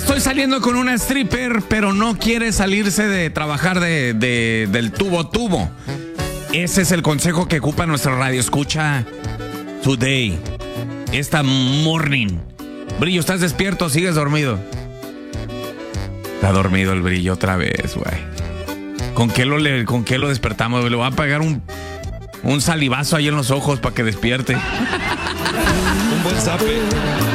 Estoy saliendo con una stripper, pero no quiere salirse de trabajar del tubo. Ese es el consejo que ocupa nuestra radio escucha today. Esta morning. Brillo, ¿estás despierto o sigues dormido? Está dormido el Brillo otra vez, güey. ¿Con qué lo despertamos? Le voy a pegar un salivazo ahí en los ojos para que despierte. Un buen zape.